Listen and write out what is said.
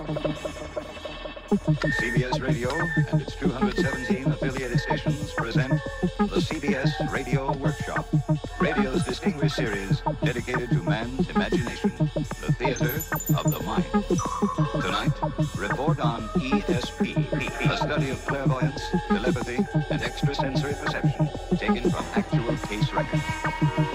CBS Radio and its 217 affiliated stations present the CBS Radio Workshop, radio's distinguished series dedicated to man's imagination, the theater of the mind. Tonight, report on ESP, a study of clairvoyance, telepathy, and extrasensory perception taken from actual case records.